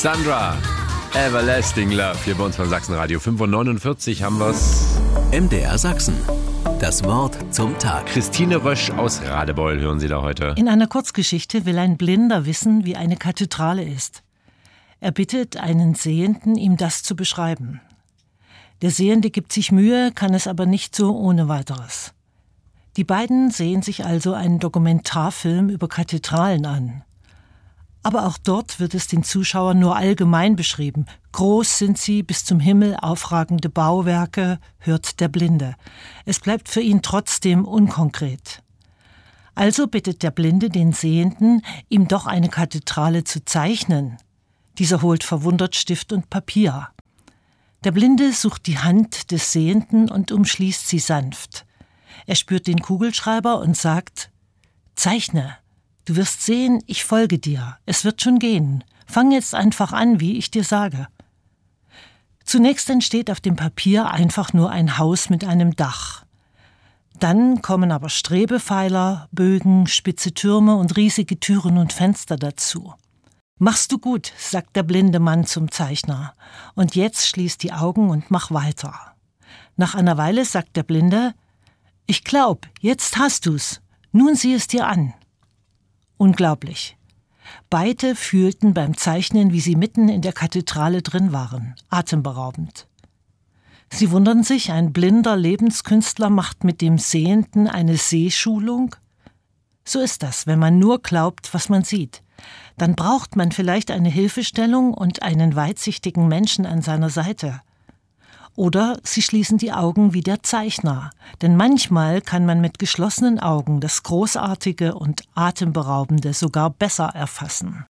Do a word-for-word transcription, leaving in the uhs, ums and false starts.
Sandra, Everlasting Love, hier bei uns von Sachsenradio. fünf Uhr neunundvierzig haben wir's. M D R Sachsen. Das Wort zum Tag. Christine Rösch aus Radebeul hören Sie da heute. In einer Kurzgeschichte will ein Blinder wissen, wie eine Kathedrale ist. Er bittet einen Sehenden, ihm das zu beschreiben. Der Sehende gibt sich Mühe, kann es aber nicht so ohne weiteres. Die beiden sehen sich also einen Dokumentarfilm über Kathedralen an. Aber auch dort wird es den Zuschauern nur allgemein beschrieben. Groß sind sie, bis zum Himmel aufragende Bauwerke, hört der Blinde. Es bleibt für ihn trotzdem unkonkret. Also bittet der Blinde den Sehenden, ihm doch eine Kathedrale zu zeichnen. Dieser holt verwundert Stift und Papier. Der Blinde sucht die Hand des Sehenden und umschließt sie sanft. Er spürt den Kugelschreiber und sagt: »Zeichne. Du wirst sehen, ich folge dir. Es wird schon gehen. Fang jetzt einfach an, wie ich dir sage.« Zunächst entsteht auf dem Papier einfach nur ein Haus mit einem Dach. Dann kommen aber Strebepfeiler, Bögen, spitze Türme und riesige Türen und Fenster dazu. »Machst du gut«, sagt der blinde Mann zum Zeichner. »Und jetzt schließ die Augen und mach weiter.« Nach einer Weile sagt der Blinde: »Ich glaub, jetzt hast du's. Nun sieh es dir an.« Unglaublich. Beide fühlten beim Zeichnen, wie sie mitten in der Kathedrale drin waren. Atemberaubend. Sie wundern sich, ein blinder Lebenskünstler macht mit dem Sehenden eine Sehschulung? So ist das, wenn man nur glaubt, was man sieht. Dann braucht man vielleicht eine Hilfestellung und einen weitsichtigen Menschen an seiner Seite. Oder sie schließen die Augen wie der Zeichner, denn manchmal kann man mit geschlossenen Augen das Großartige und Atemberaubende sogar besser erfassen.